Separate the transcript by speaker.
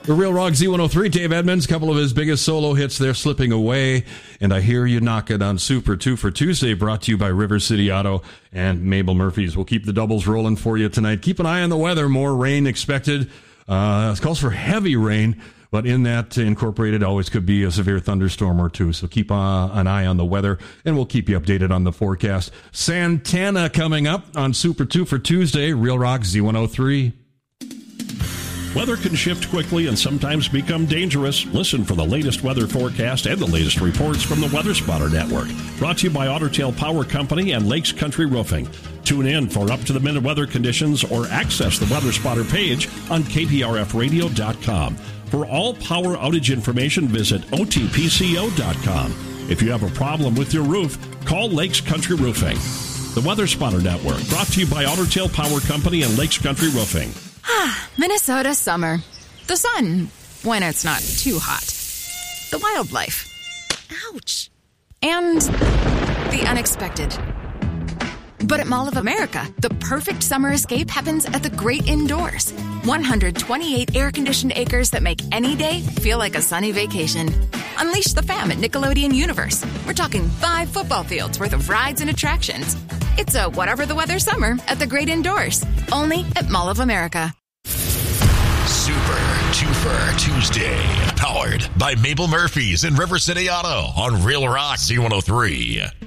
Speaker 1: The Real Rock Z103, Dave Edmunds, a couple of his biggest solo hits, they're slipping away. And I Hear You Knockin' on Super 2 for Tuesday, brought to you by River City Auto and Mabel Murphy's. We'll keep the doubles rolling for you tonight. Keep an eye on the weather. More rain expected. It calls for heavy rain, but in that incorporated always could be a severe thunderstorm or two. So keep an eye on the weather, and we'll keep you updated on the forecast. Santana coming up on Super 2 for Tuesday, Real Rock Z103.
Speaker 2: Weather can shift quickly and sometimes become dangerous. Listen for the latest weather forecast and the latest reports from the Weather Spotter Network. Brought to you by Otter Tail Power Company and Lakes Country Roofing. Tune in for up-to-the-minute weather conditions or access the Weather Spotter page on KPRFradio.com. For all power outage information, visit OTPCO.com. If you have a problem with your roof, call Lakes Country Roofing. The Weather Spotter Network, brought to you by Otter Tail Power Company and Lakes Country Roofing.
Speaker 3: Minnesota summer. The sun, when it's not too hot. The wildlife. Ouch. And the unexpected. But at Mall of America, the perfect summer escape happens at the great indoors. 128 air-conditioned acres that make any day feel like a sunny vacation. Unleash the fam at Nickelodeon Universe. We're talking 5 football fields worth of rides and attractions. It's a whatever the weather summer at the great indoors. Only at Mall of America.
Speaker 4: Super Twofer Tuesday. Powered by Mabel Murphy's and River City Auto on Real Rock Z103.